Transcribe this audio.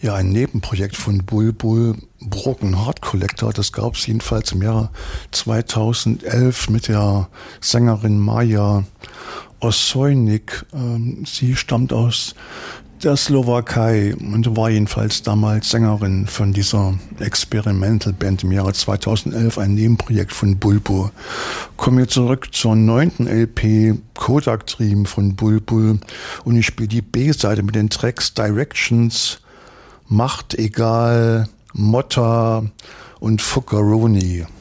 Ja, ein Nebenprojekt von Bulbul, Broken Heart Collector, das gab es jedenfalls im Jahre 2011 mit der Sängerin Maja Osojnik. Sie stammt aus der Slowakei und war jedenfalls damals Sängerin von dieser Experimental Band im Jahre 2011, ein Nebenprojekt von Bulbul. Kommen wir zurück zur 9. LP Kodak Dream von Bulbul und ich spiele die B-Seite mit den Tracks Directions, Macht egal, Motta und Fuckeroni.